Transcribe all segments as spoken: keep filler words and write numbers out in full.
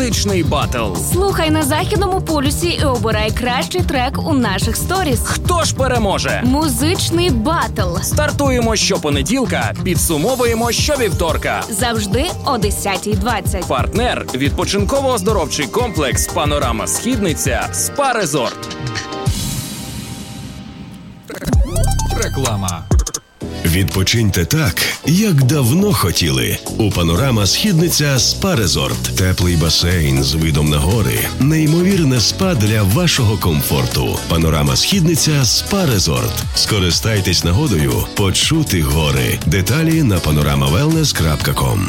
Музичний батл. Слухай на Західному полюсі і обирай кращий трек у наших сторіс. Хто ж переможе? Музичний батл. Стартуємо щопонеділка, підсумовуємо щовівторка. Завжди о десята двадцять. Партнер – відпочинково-оздоровчий комплекс «Панорама Східниця» СПА Резорт. Реклама. Відпочиньте так, як давно хотіли. У «Панорама Східниця» СПА Резорт. Теплий басейн з видом на гори. Неймовірне спа для вашого комфорту. «Панорама Східниця» СПА Резорт. Скористайтесь нагодою почути гори. Деталі на панорама велнес крапка ком.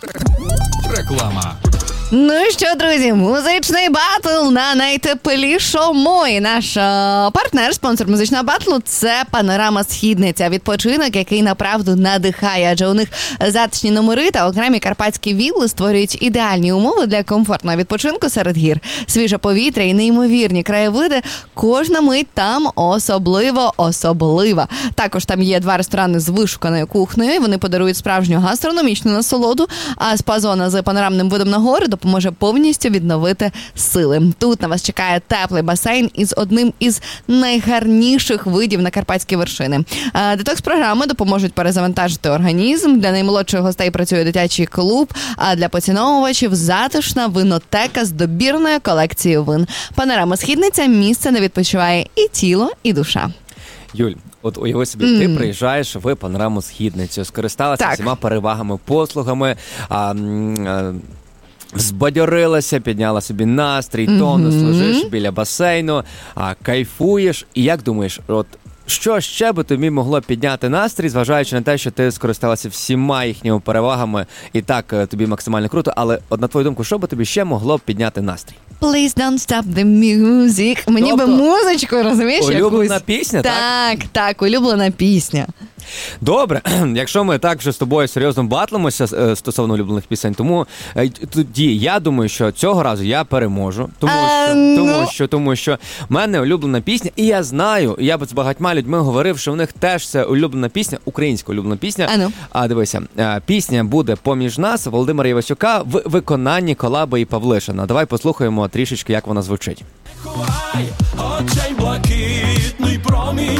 Реклама. Ну що, друзі, музичний батл на найтеплішому. І наш е, партнер, спонсор музичного батлу – це «Панорама Східниця». Відпочинок, який направду надихає, адже у них затишні номери та окремі карпатські вілли створюють ідеальні умови для комфортного відпочинку серед гір. Свіже повітря і неймовірні краєвиди. Кожна мить там особливо особлива. Також там є два ресторани з вишуканою кухнею. Вони подарують справжню гастрономічну насолоду, а спа-зона з панорамним видом на гори допоможе повністю відновити сили. Тут на вас чекає теплий басейн із одним із найгарніших видів на карпатські вершини. Детокс-програми допоможуть перезавантажити організм. Для наймолодших гостей працює дитячий клуб, а для поціновувачів затишна винотека з добірною колекцією вин. «Панорама Східниця» – місце, де відпочиває і тіло, і душа. Юль, от уяви собі, mm. ти приїжджаєш в «Панораму Східницю», скористалася так. всіма перевагами, послугами, а, а, взбадьорилася, підняла собі настрій, тонус, mm-hmm. лежиш біля басейну, а, кайфуєш. І як думаєш, от що ще би тобі могло підняти настрій, зважаючи на те, що ти скористалася всіма їхніми перевагами і так тобі максимально круто, але от на твою думку, що би тобі ще могло підняти настрій? Please don't stop the music. Мені тобто, би музичку, розумієш? Улюблена якусь... пісня, так? Так, так, улюблена пісня. Добре, якщо ми так вже з тобою серйозно батлимося стосовно улюблених пісень, тому тоді я думаю, що цього разу я переможу, тому що, um, тому що, тому що в мене улюблена пісня, і я знаю, я б з багатьма людьми говорив, що в них теж це улюблена пісня, українська улюблена пісня. Uh-huh. А дивися, пісня буде «Поміж нас» Володимира Івасюка в виконанні Колаби і Павлишина. Давай послухаємо трішечки, як вона звучить. Ховай очей блакитний промінь,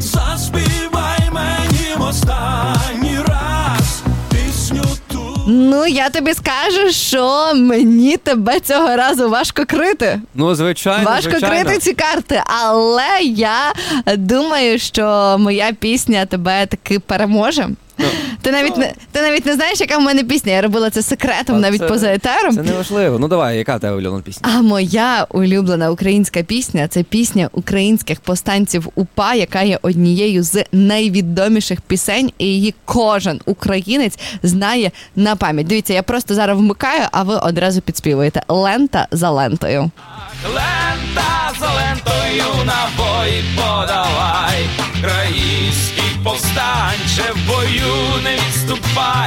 заспівай мені останній раз пісню ту. Ну, я тобі скажу, що мені тебе цього разу важко крити. Ну, звичайно, Важко звичайно. крити ці карти, але я думаю, що моя пісня тебе таки переможе. No. Ти навіть, no. не, ти навіть не знаєш, яка в мене пісня. Я робила це секретом, а навіть це, поза етером. Це не важливо. Ну давай, яка в тебе улюблена пісня? А моя улюблена українська пісня – це пісня українських повстанців УПА, яка є однією з найвідоміших пісень, і її кожен українець знає на пам'ять. Дивіться, я просто зараз вмикаю, а ви одразу підспівуєте. «Лента за лентою». Лента за лентою набої подавай, український повстанче в бою не відступай.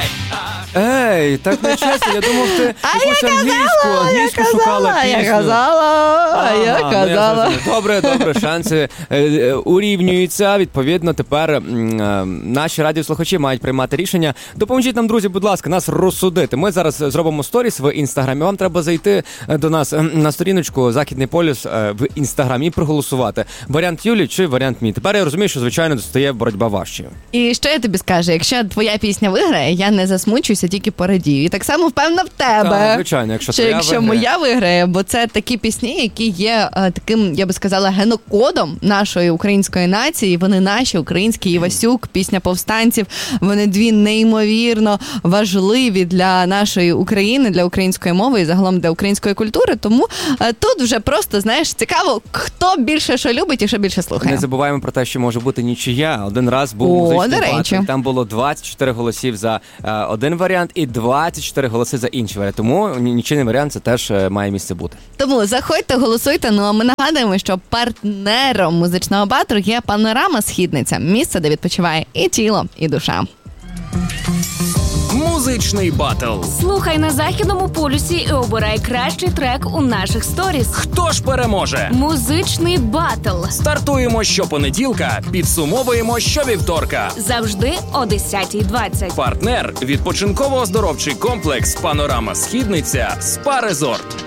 Ей, так не чесно, я думав, ти якусь англійську, англійську я шукала казала, пісню. Я казала, а, я казала. Ну, я добре, добре, шанси е, урівнюються. Відповідно, тепер е, наші радіослухачі мають приймати рішення. Допоможіть нам, друзі, будь ласка, нас розсудити. Ми зараз зробимо сторіс в Інстаграмі. Вам треба зайти до нас на сторіночку «Західний полюс» в Інстаграмі і проголосувати. Варіант Юлі чи варіант мій. Тепер я розумію, що, звичайно, стає боротьба важчою. І що я тобі скажу? Якщо твоя пісня виграє, я не засмучуюся, тільки порадію. І так само впевнена в тебе. Так, звичайно, якщо що твоя якщо виграє. моя виграє, бо це такі пісні, які є а, таким, я би сказала, генокодом нашої української нації. Вони наші, український Івасюк, пісня повстанців. Вони дві неймовірно важливі для нашої України, для української мови і загалом для української культури. Тому а, тут вже просто, знаєш, цікаво, хто більше що любить і що більше слухає. Не забуваємо про те, що може бути нічия. Один раз був О, музичний батл. Там було двадцять чотири голосів за е, один варіант і двадцять чотири голоси за інший варіант. Тому нічийний варіант це теж е, має місце бути. Тому заходьте, голосуйте. Ну а ми нагадуємо, що партнером музичного батру є «Панорама Східниця». Місце, де відпочиває і тіло, і душа. Музичний батл. Слухай на Західному полюсі і обирай кращий трек у наших сторіс. Хто ж переможе? Музичний батл. Стартуємо щопонеділка, підсумовуємо щовівторка. Завжди о десятій двадцять. Партнер – відпочинково-оздоровчий комплекс «Панорама Східниця» СПА Резорт.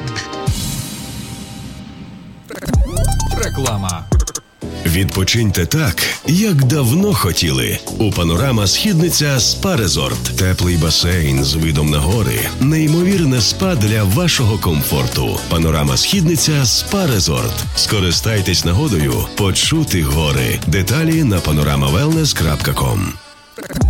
Реклама. Відпочиньте так, як давно хотіли. У «Панорама Східниця» СПА Резорт. Теплий басейн з видом на гори. Неймовірне спа для вашого комфорту. «Панорама Східниця» СПА Резорт. Скористайтесь нагодою почути гори. Деталі на панорама велнес крапка ком.